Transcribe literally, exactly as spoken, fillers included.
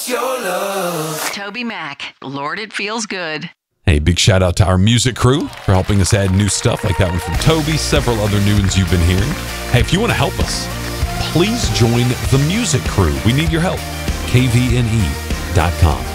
us your love. Toby Mac, Lord, it feels good. Hey, big shout out to our music crew for helping us add new stuff like that one from Toby, several other new ones you've been hearing. Hey, if you want to help us, please join the music crew. We need your help. K V N E dot com.